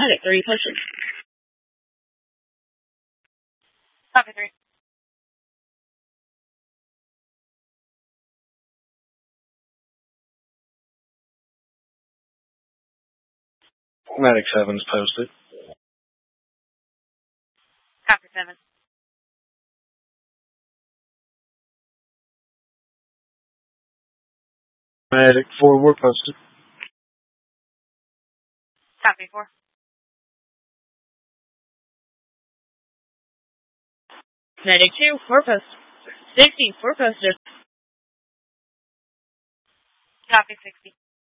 Medic 3 pushing. Copy 3. Medic 7's posted. Copy 7. Medic 4, we're posted. Copy 4. Medic 2, 4 post. 60, 4 posted. Copy 60.